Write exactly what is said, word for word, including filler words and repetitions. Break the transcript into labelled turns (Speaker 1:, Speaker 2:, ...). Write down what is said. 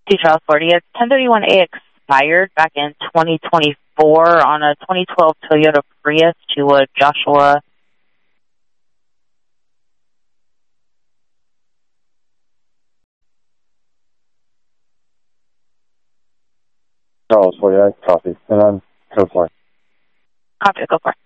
Speaker 1: Two Charles forty. A ten thirty-one A expired back in twenty twenty-four on a twenty twelve Toyota Prius to a Joshua.
Speaker 2: Charles forty-eight, copy. And I'm code four.
Speaker 1: Copy, go for it.